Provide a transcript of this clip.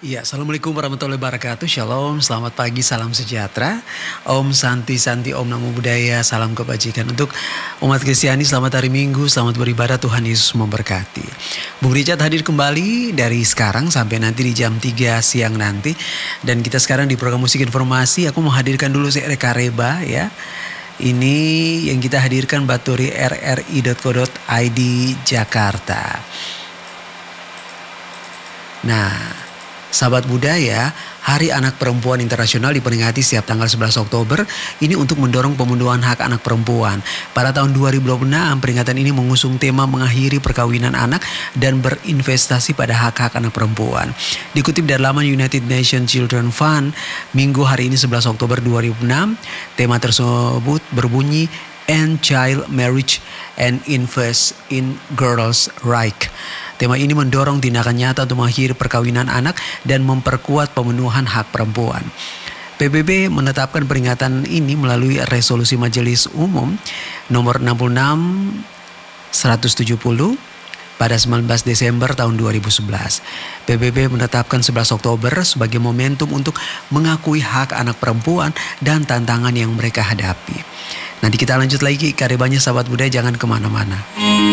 Iya, Assalamualaikum warahmatullahi wabarakatuh. Shalom, selamat pagi, salam sejahtera. Om Santi Santi, Om Namo Buddhaya, salam kebajikan. Untuk umat Kristiani, selamat hari Minggu, selamat beribadah, Tuhan Yesus memberkati. Bung Richard hadir kembali dari sekarang sampai nanti di jam 3 siang nanti. Dan kita sekarang di program Musik Informasi, aku mau hadirkan dulu Reka Reba ya. Ini yang kita hadirkan Baturi rri.co.id Jakarta. Nah, sahabat budaya, Hari Anak Perempuan Internasional diperingati setiap tanggal 11 Oktober ini untuk mendorong pemenuhan hak anak perempuan. Pada tahun 2026, peringatan ini mengusung tema mengakhiri perkawinan anak dan berinvestasi pada hak-hak anak perempuan. Dikutip dari laman United Nations Children Fund, Minggu hari ini 11 Oktober 2006, tema tersebut berbunyi End Child Marriage and Invest in Girls' Rights. Tema ini mendorong tindakan nyata untuk mengakhiri perkawinan anak dan memperkuat pemenuhan hak perempuan. PBB menetapkan peringatan ini melalui resolusi Majelis Umum nomor 66/170 pada 19 Desember tahun 2011. PBB menetapkan 11 Oktober sebagai momentum untuk mengakui hak anak perempuan dan tantangan yang mereka hadapi. Nanti kita lanjut lagi karyanya sahabat budaya, jangan kemana-mana.